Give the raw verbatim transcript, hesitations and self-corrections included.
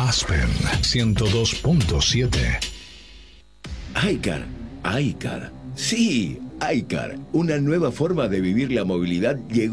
Aspen ciento dos punto siete. iCar, iCar. Sí, iCar. Una nueva forma de vivir la movilidad llegó